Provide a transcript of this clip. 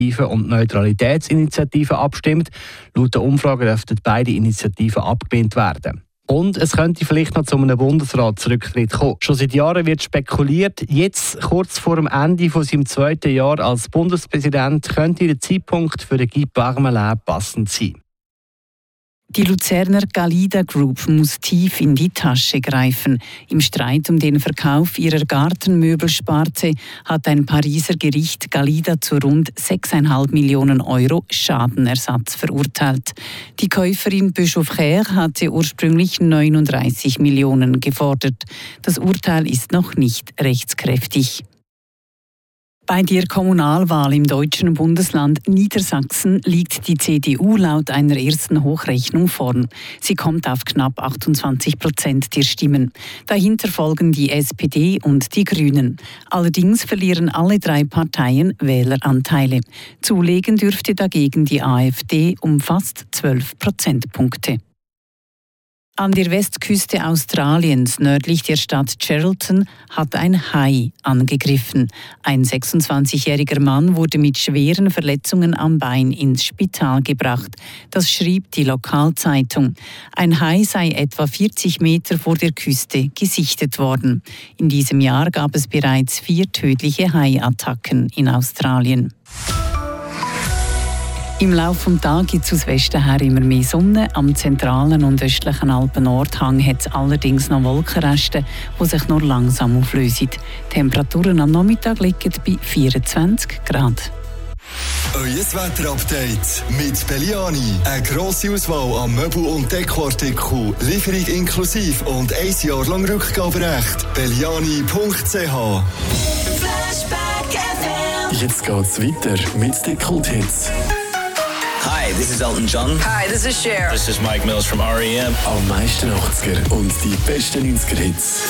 und Neutralitätsinitiative abstimmt. Laut der Umfrage dürften beide Initiativen abgelehnt werden. Und es könnte vielleicht noch zu einem Bundesratsrücktritt kommen. Schon seit Jahren wird spekuliert, jetzt kurz vor dem Ende von seinem 2. Jahr als Bundespräsident könnte der Zeitpunkt für Guy Parmelin passend sein. Die Luzerner Galida Group muss tief in die Tasche greifen. Im Streit um den Verkauf ihrer Gartenmöbelsparte hat ein Pariser Gericht Galida zu rund 6,5 Millionen Euro Schadenersatz verurteilt. Die Käuferin Büchow-Kher hatte ursprünglich 39 Millionen gefordert. Das Urteil ist noch nicht rechtskräftig. Bei der Kommunalwahl im deutschen Bundesland Niedersachsen liegt die CDU laut einer ersten Hochrechnung vorn. Sie kommt auf knapp 28% der Stimmen. Dahinter folgen die SPD und die Grünen. Allerdings verlieren alle 3 Parteien Wähleranteile. Zulegen dürfte dagegen die AfD um fast 12 Prozentpunkte. An der Westküste Australiens, nördlich der Stadt Geraldton, hat ein Hai angegriffen. Ein 26-jähriger Mann wurde mit schweren Verletzungen am Bein ins Spital gebracht. Das schrieb die Lokalzeitung. Ein Hai sei etwa 40 Meter vor der Küste gesichtet worden. In diesem Jahr gab es bereits 4 tödliche Haiattacken in Australien. Im Laufe des Tages gibt es aus Westen her immer mehr Sonne. Am zentralen und östlichen Alpen-Nordhang hat es allerdings noch Wolkenreste, die sich nur langsam auflösen. Die Temperaturen am Nachmittag liegen bei 24 Grad. Euer Wetterupdate mit Belliani. Eine grosse Auswahl an Möbel- und Dekoartikeln, Lieferung inklusive und 1 Jahr lang Rückgaberecht. Belliani.ch. Jetzt geht's weiter mit den Kult-Hits. Hi, this is Elton John. Hi, this is Cher. This is Mike Mills from R.E.M. Am meisten 80er und die besten 90er-Hits.